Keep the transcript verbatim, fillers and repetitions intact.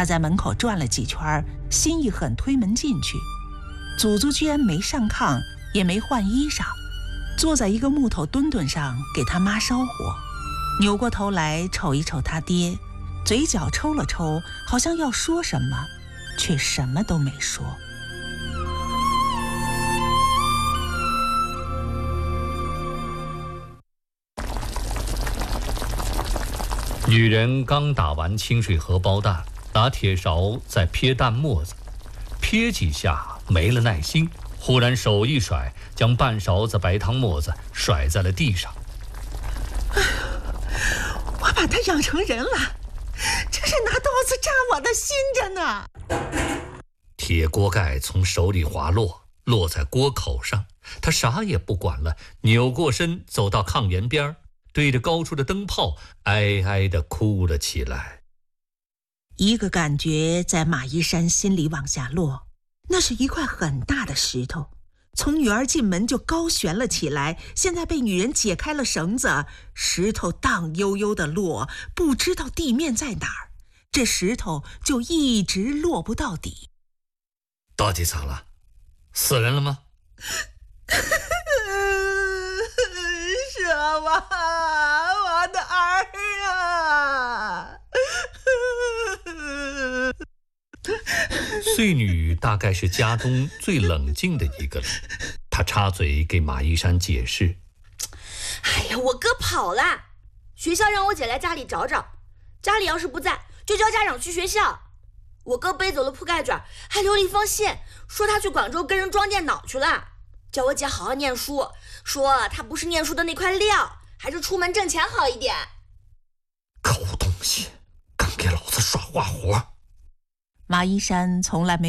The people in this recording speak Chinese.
他在门口转了几圈，心一狠，推门进去。祖祖居然没上炕，也没换衣裳，坐在一个木头墩墩上给他妈烧火，扭过头来瞅一瞅他爹，嘴角抽了抽，好像要说什么，却什么都没说。 女人刚打完清水荷包蛋，拿铁勺在撇蛋沫子，撇几下没了耐心，忽然手一甩，将半勺子白糖沫子甩在了地上。 哎呦，我把他养成人了，这是拿刀子扎我的心着呢。 铁锅盖从手里滑落，落在锅口上，他啥也不管了，扭过身走到炕沿边，对着高处的灯泡哀哀地哭了起来。 一个感觉在马一山心里往下落，那是一块很大的石头，从女儿进门就高悬了起来，现在被女人解开了绳子，石头荡悠悠地落，不知道地面在哪儿，这石头就一直落不到底。 到底咋了？死人了吗？ 是啊，妈，我的儿啊！ 穗女大概是家中最冷静的一个了，她插嘴给马一山解释： 哎呀，我哥跑了，学校让我姐来家里找找，家里要是不在，就叫家长去学校。我哥背走了铺盖卷，还留了一封信，说他去广州跟人装电脑去了，叫我姐好好念书，说他不是念书的那块料，还是出门挣钱好一点。 狗东西，敢给老子耍花活！ 马一山从来没